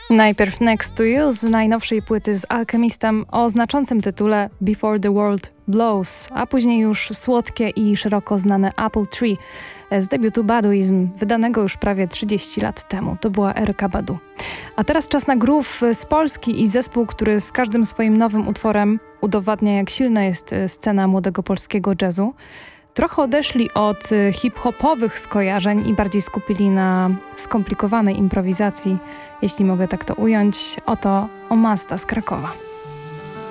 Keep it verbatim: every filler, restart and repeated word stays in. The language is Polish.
Najpierw Next to You z najnowszej płyty z Alchemistem o znaczącym tytule Before the World Blows, a później już słodkie i szeroko znane Apple Tree z debiutu Baduizm, wydanego już prawie trzydzieści lat temu. To była Erykka Badu. A teraz czas na groove z Polski i zespół, który z każdym swoim nowym utworem udowadnia, jak silna jest scena młodego polskiego jazzu. Trochę odeszli od hip-hopowych skojarzeń i bardziej skupili na skomplikowanej improwizacji, jeśli mogę tak to ująć. Oto Omasta z Krakowa.